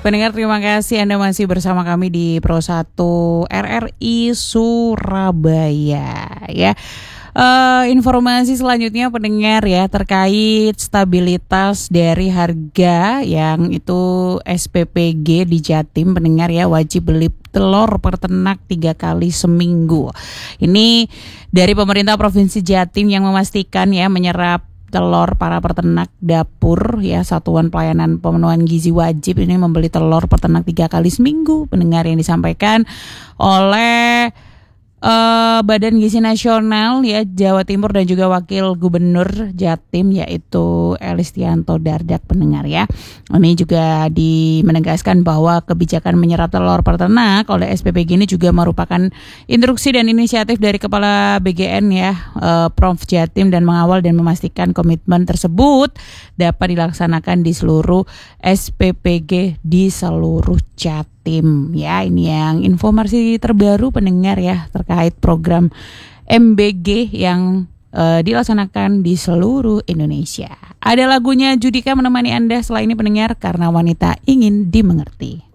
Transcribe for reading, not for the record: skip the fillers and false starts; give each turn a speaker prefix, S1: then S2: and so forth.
S1: Pendengar, terima kasih Anda masih bersama kami di Pro 1 RRI Surabaya ya. Informasi selanjutnya pendengar ya, terkait stabilitas dari harga yang itu SPPG di Jatim pendengar ya, wajib beli telur peternak 3 kali seminggu. Ini dari pemerintah Provinsi Jatim yang memastikan ya menyerap telur para peternak dapur ya, Satuan Pelayanan Pemenuhan Gizi Wajib ini membeli telur peternak 3 kali seminggu pendengar, yang disampaikan oleh Badan Gizi Nasional ya Jawa Timur dan juga Wakil Gubernur Jatim yaitu Elistianto Dardak pendengar ya. Ini juga menegaskan bahwa kebijakan menyerap telur peternak oleh SPPG ini juga merupakan instruksi dan inisiatif dari Kepala BGN ya, Prof Jatim, dan mengawal dan memastikan komitmen tersebut dapat dilaksanakan di seluruh SPPG di seluruh Jatim. Ya, ini yang informasi terbaru pendengar ya terkait program MBG yang dilaksanakan di seluruh Indonesia. Ada lagunya Judika menemani Anda setelah ini pendengar, karena wanita ingin dimengerti.